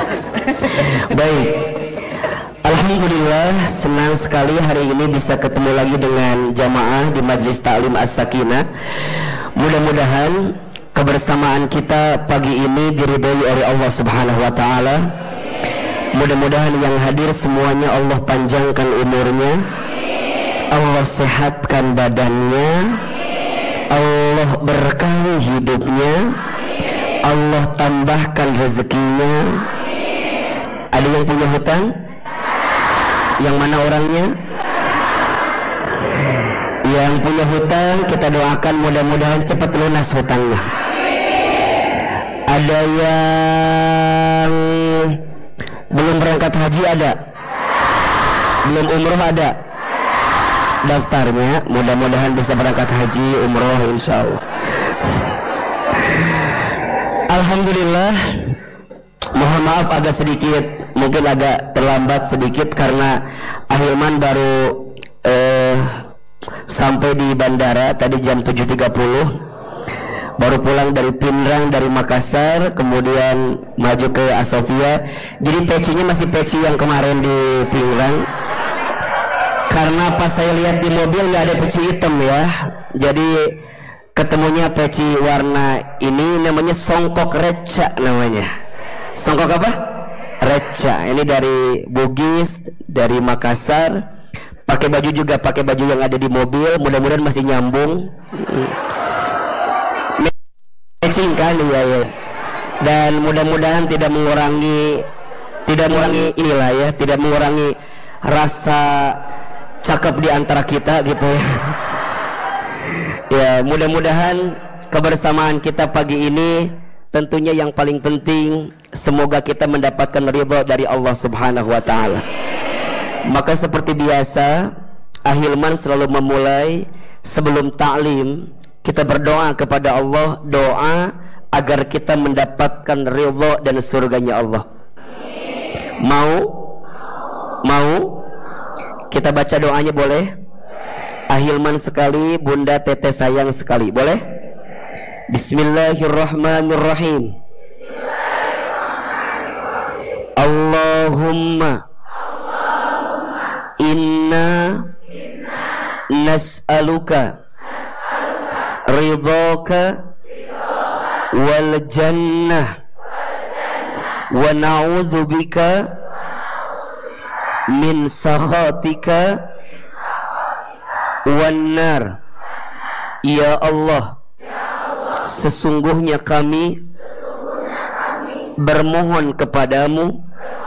Baik, alhamdulillah senang sekali hari ini bisa ketemu lagi dengan jamaah di Majelis Ta'lim As-Sakinah. Mudah-mudahan kebersamaan kita pagi ini diridhoi oleh Allah Subhanahu wa taala. Mudah-mudahan yang hadir semuanya Allah panjangkan umurnya, Allah sehatkan badannya, Allah berkahi hidupnya, Allah tambahkan rezekinya. Ada yang punya hutang? Yang mana orangnya? Yang punya hutang kita doakan mudah-mudahan cepat lunas hutangnya. Ada yang belum berangkat haji ada? Belum umroh ada? Daftarnya mudah-mudahan bisa berangkat haji umroh insyaallah. Alhamdulillah. Mohon maaf agak sedikit, mungkin agak terlambat sedikit karena Ahilman baru sampai di bandara tadi jam 7.30. Baru pulang dari Pinrang, dari Makassar, kemudian maju ke Asofia. Jadi pecinya masih peci yang kemarin di Pinrang. Karena pas saya lihat di mobil nggak ada peci hitam ya. Jadi ketemunya peci warna ini namanya songkok reca namanya. Songkok apa? Reca. Ini dari Bugis, dari Makassar. Pakai baju juga, pakai baju yang ada di mobil. Mudah-mudahan masih nyambung. Matching kan ya. Dan mudah-mudahan tidak mengurangi inilah ya, tidak mengurangi rasa cakep di antara kita gitu ya. Ya, mudah-mudahan kebersamaan kita pagi ini tentunya yang paling penting semoga kita mendapatkan ridha dari Allah Subhanahu wa taala. Maka seperti biasa Ahilman selalu memulai sebelum ta'lim kita berdoa kepada Allah, doa agar kita mendapatkan ridha dan surganya Allah. Mau? Kita baca doanya boleh? Ahilman sekali, Bunda Teteh sayang sekali, boleh? Bismillahirrahmanirrahim. Allahumma inna nas'aluka ridhaka wal jannah wa na'udzubika min sakhatika wan nar. Ya Allah, sesungguhnya kami bermohon kepadamu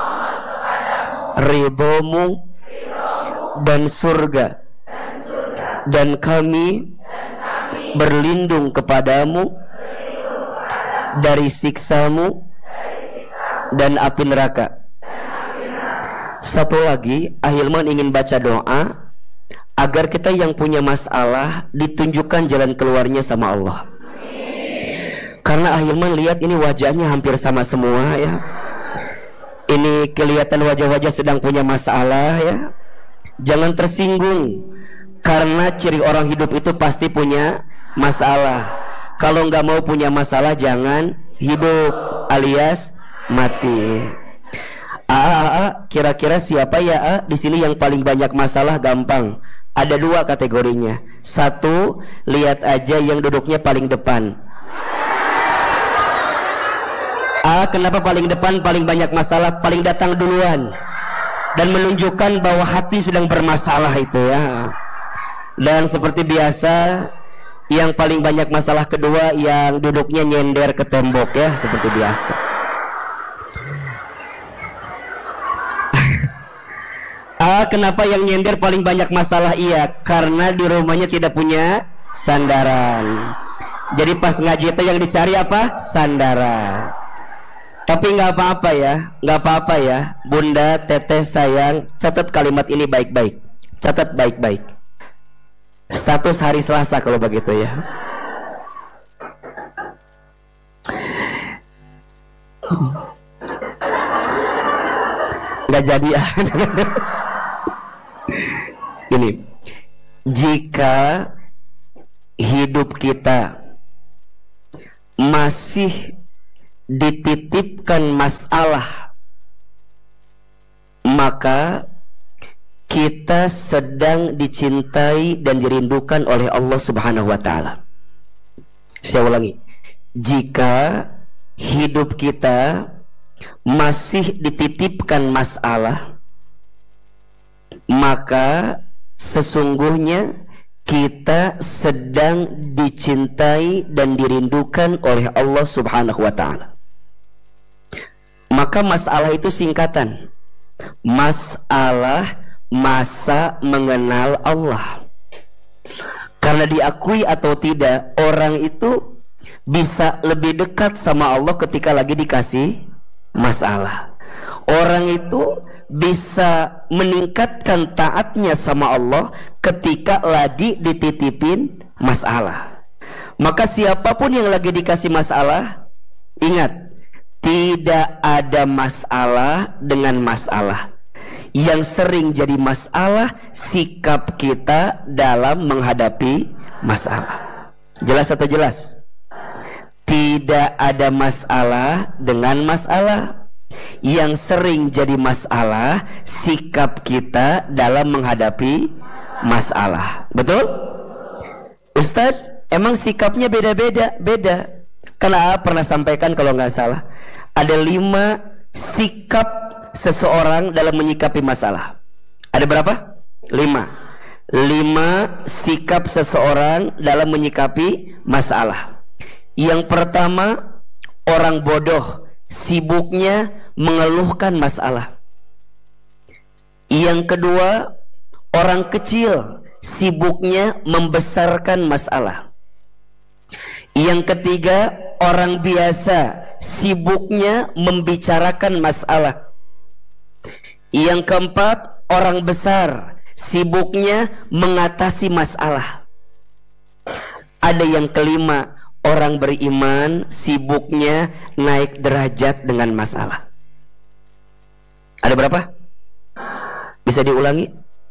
ridhamu dan surga, dan kami berlindung kepadamu dari siksamu dan api neraka. Satu lagi, Ahilman ingin baca doa agar kita yang punya masalah ditunjukkan jalan keluarnya sama Allah. Karena Ahilman lihat ini wajahnya hampir sama semua ya. Ini kelihatan wajah-wajah sedang punya masalah ya. Jangan tersinggung, karena ciri orang hidup itu pasti punya masalah. Kalau nggak mau punya masalah jangan hidup, alias mati. Kira-kira siapa ya di sini yang paling banyak masalah? Gampang. Ada dua kategorinya. Satu, lihat aja yang duduknya paling depan. Kenapa paling depan? Paling banyak masalah, paling datang duluan dan menunjukkan bahwa hati sedang bermasalah itu ya. Dan seperti biasa, yang paling banyak masalah kedua yang duduknya nyender ke tembok ya, seperti biasa. Kenapa yang nyender paling banyak masalah? Iya, karena di rumahnya tidak punya sandaran. Jadi pas ngaji itu yang dicari apa? Sandaran. Tapi nggak apa-apa ya, nggak apa-apa ya, Bunda Teteh sayang, catat kalimat ini baik-baik, catat baik-baik. Status hari Selasa kalau begitu ya. Nggak jadi ya. Ini, jika hidup kita masih dititipkan masalah maka kita sedang dicintai dan dirindukan oleh Allah Subhanahu wa ta'ala. Saya ulangi, jika hidup kita masih dititipkan masalah, maka sesungguhnya kita sedang dicintai dan dirindukan oleh Allah Subhanahu wa ta'ala. Maka masalah itu singkatan. Masalah masa mengenal Allah. Karena diakui atau tidak, orang itu bisa lebih dekat sama Allah ketika lagi dikasih masalah. Orang itu bisa meningkatkan taatnya sama Allah ketika lagi dititipin masalah. Maka siapapun yang lagi dikasih masalah, ingat, tidak ada masalah dengan masalah. Yang sering jadi masalah sikap kita dalam menghadapi masalah. Jelas atau jelas? Tidak ada masalah dengan masalah. Yang sering jadi masalah sikap kita dalam menghadapi masalah. Betul? Ustadz, emang sikapnya beda-beda? Beda. Karena pernah sampaikan kalau nggak salah, ada 5 sikap seseorang dalam menyikapi masalah. Ada berapa? 5 sikap seseorang dalam menyikapi masalah. Yang pertama, orang bodoh sibuknya mengeluhkan masalah. Yang kedua, orang kecil sibuknya membesarkan masalah. Yang ketiga, orang biasa sibuknya membicarakan masalah. Yang keempat, orang besar sibuknya mengatasi masalah. Ada yang kelima, orang beriman sibuknya naik derajat dengan masalah. Ada berapa? Bisa diulangi?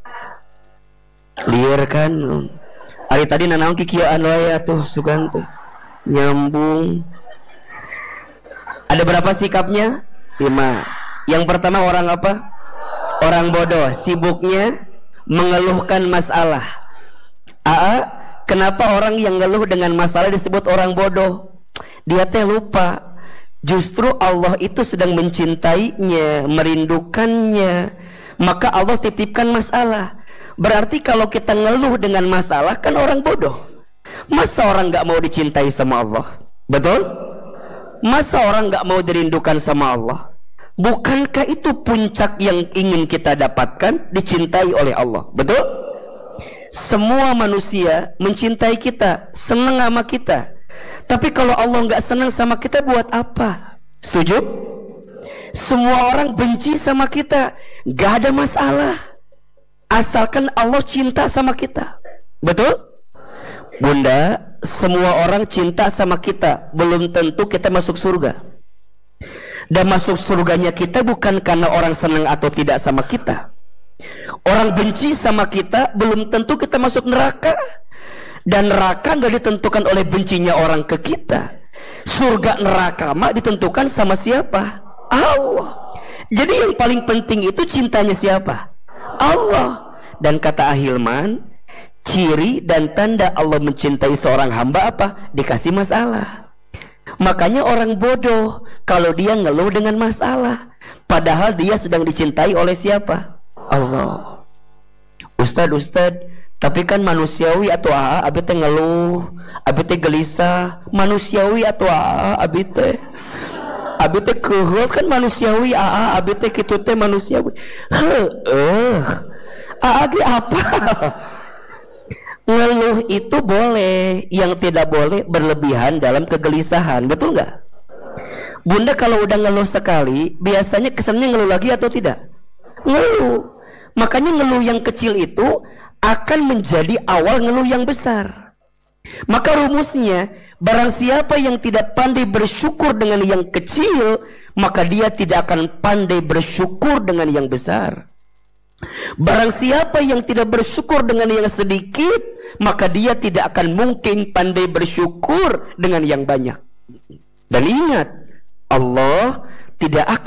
Liar kan? Hari tadi nanaon kikieuan wae atuh sugan tuh nyambung. Ada berapa sikapnya? 5. Yang pertama orang apa? Orang bodoh, sibuknya mengeluhkan masalah. Kenapa orang yang ngeluh dengan masalah disebut orang bodoh? Dia teh lupa, justru Allah itu sedang mencintainya, merindukannya. Maka Allah titipkan masalah. Berarti kalau kita ngeluh dengan masalah, kan orang bodoh. Masa orang gak mau dicintai sama Allah? Betul? Masa orang gak mau dirindukan sama Allah? Bukankah itu puncak yang ingin kita dapatkan? Dicintai oleh Allah. Betul? Semua manusia mencintai kita, senang sama kita. Tapi kalau Allah nggak senang sama kita, buat apa? Setuju? Semua orang benci sama kita, nggak ada masalah, asalkan Allah cinta sama kita. Betul? Bunda, semua orang cinta sama kita, belum tentu kita masuk surga. Dan masuk surganya kita bukan karena orang senang atau tidak sama kita. Orang benci sama kita, belum tentu kita masuk neraka. Dan neraka gak ditentukan oleh bencinya orang ke kita. Surga neraka mah ditentukan sama siapa? Allah. Jadi yang paling penting itu cintanya siapa? Allah. Dan kata Ahilman, ciri dan tanda Allah mencintai seorang hamba apa? Dikasih masalah. Makanya orang bodoh kalau dia ngeluh dengan masalah, padahal dia sedang dicintai oleh siapa? Allah. Ustad, tapi kan manusiawi atau abi teh ngeluh, abi teh gelisah, manusiawi atau abi teh keheul kan manusiawi, abi teh kitu teh manusiawi. Ge apa? Ngeluh itu boleh, yang tidak boleh berlebihan dalam kegelisahan, betul nggak? Bunda kalau udah ngeluh sekali, biasanya kesannya ngeluh lagi atau tidak? Ngeluh. Makanya ngeluh yang kecil itu akan menjadi awal ngeluh yang besar. Maka rumusnya, barang siapa yang tidak pandai bersyukur dengan yang kecil, maka dia tidak akan pandai bersyukur dengan yang besar. Barang siapa yang tidak bersyukur dengan yang sedikit, maka dia tidak akan mungkin pandai bersyukur dengan yang banyak. Dan ingat, Allah tidak akan